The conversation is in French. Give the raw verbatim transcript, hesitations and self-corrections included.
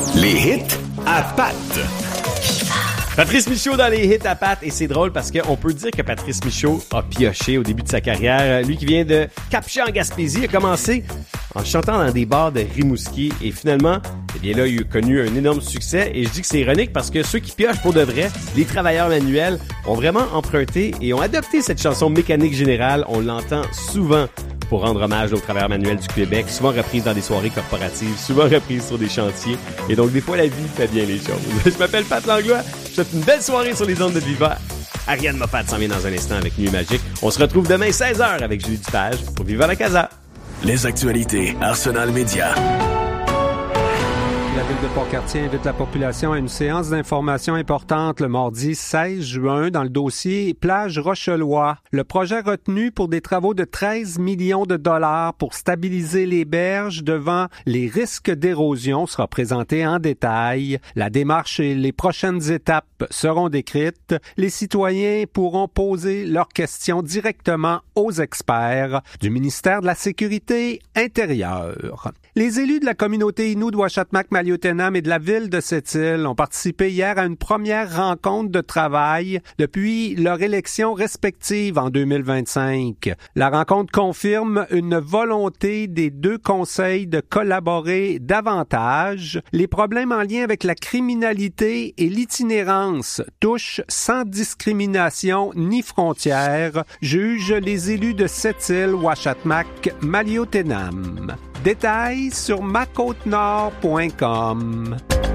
Les hits à Pat. Patrice Michaud dans les hits à Pat, et c'est drôle parce qu'on peut dire que Patrice Michaud a pioché au début de sa carrière. Lui qui vient de Cap-Chat en Gaspésie a commencé en chantant dans des bars de Rimouski et finalement, eh bien là, il a connu un énorme succès. Et je dis que c'est ironique parce que ceux qui piochent pour de vrai, les travailleurs manuels, ont vraiment emprunté et ont adopté cette chanson Mécanique Générale. On l'entend souvent pour rendre hommage aux travailleurs manuels du Québec, souvent reprise dans des soirées corporatives, souvent reprise sur des chantiers. Et donc, des fois, la vie fait bien les choses. Je m'appelle Pat Langlois. Je souhaite une belle soirée sur les ondes de Viva. Ariane Moffat s'en vient dans un instant avec Nuit Magique. On se retrouve demain seize heures avec Julie Dupage pour Viva la Casa. Les actualités Arsenal Média. La ville de Port-Cartier invite la population à une séance d'information importante le mardi seize juin dans le dossier Plage Rochelois. Le projet retenu pour des travaux de treize millions de dollars pour stabiliser les berges devant les risques d'érosion sera présenté en détail. La démarche et les prochaines étapes seront décrites. Les citoyens pourront poser leurs questions directement aux experts du ministère de la Sécurité intérieure. Les élus de la communauté Innu de Ouachamac-Maliotenam et de la ville de Sept-Îles ont participé hier à une première rencontre de travail depuis leur élection respective en deux mille vingt-cinq. La rencontre confirme une volonté des deux conseils de collaborer davantage. Les problèmes en lien avec la criminalité et l'itinérance touchent sans discrimination ni frontières, jugent les élus de Sept-Îles, Ouachamac-Maliotenam. Détails sur ma côte nord point com.